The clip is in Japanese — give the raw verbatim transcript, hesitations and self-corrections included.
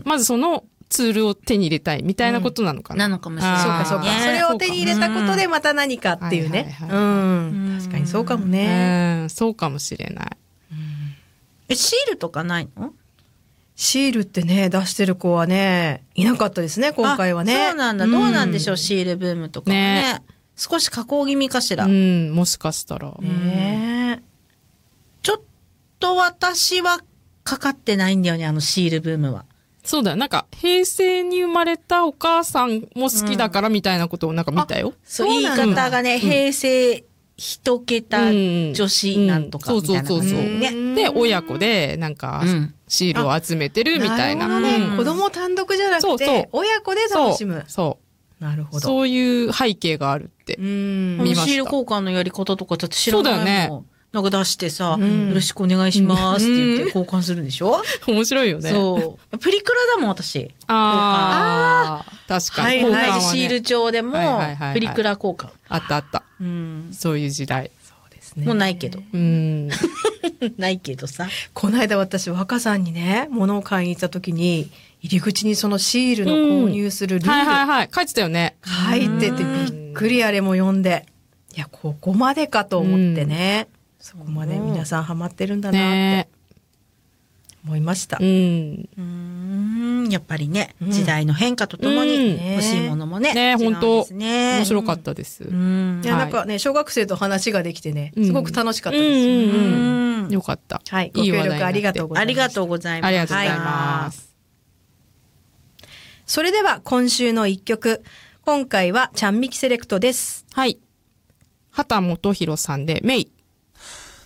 まずそのツールを手に入れたいみたいなことなのかな。 なのかもしれない。 そうかそうか。それを手に入れたことでまた何かっていうね。うん。確かにそうかもね。 うん、そうかもしれない。 え、シールとかないの？ シールってね、出してる子はね、いなかったですね、今回はね。 そうなんだ。どうなんでしょう、シールブームとかね。ね、少し加工気味かしら。 うん、もしかしたら。 ね、 ちょっと私はかかってないんだよね、あのシールブームは。 そうだよ。なんか、平成に生まれたお母さんも好きだからみたいなことをなんか見たよ。うん、 そう、言い方がね、うん、平成一桁女子なんとかみたいな感じで、ね、 うん、で、親子でなんか、シールを集めてるみたいな。 なるほどね。うん、子供単独じゃなくて、そうそう、親子で楽しむ。 そう。そうなるほど。 そういう背景があるって。 うん。見ました。シール交換のやり方とかだって知らないもん。そうだよね。なんか出してさ、うん、よろしくお願いしますって言って交換するんでしょ、うん、 面白いよね。 そう。プリクラだもん、私。 ああ。確かに。 はいはい、ね。シール帳でも、プリクラ交換。 あったあった。うん。そういう時代。 そうですね。 もうないけど。 うん。 ないけどさ。 この間私、若さんにね、物を買いに行った時に、入り口にそのシールの購入するルール。 はいはいはい。書いてたよね。 書いててびっくりあれも読んで。いや、ここまでかと思ってね。そこまで皆さんハマってるんだなって思いました。 うん。 うーん、やっぱりね、うん、時代の変化とともに欲しいものもね。 ね、本当面白かったです。うん。いや、なんかね、小学生と話ができてね、すごく楽しかったです。うんうんうん、よかった。 はい。ご協力ありがとうございます。 ありがとうございます。 ありがとうございます。 それでは今週の一曲。今回はちゃんみきセレクトです。 はい。畑基博さんでメイ。